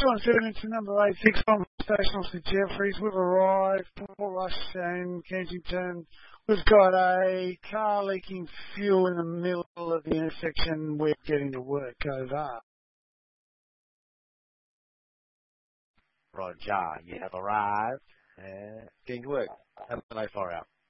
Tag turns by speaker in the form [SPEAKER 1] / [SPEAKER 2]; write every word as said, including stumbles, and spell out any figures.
[SPEAKER 1] Sean seven to number eight, six on station officer Jeffries. We've arrived, Port Rush and Kensington. We've got a car leaking fuel in the middle of the intersection. We're getting to work. Over.
[SPEAKER 2] Roger, you have arrived. Uh, getting to work. Have a nice far out.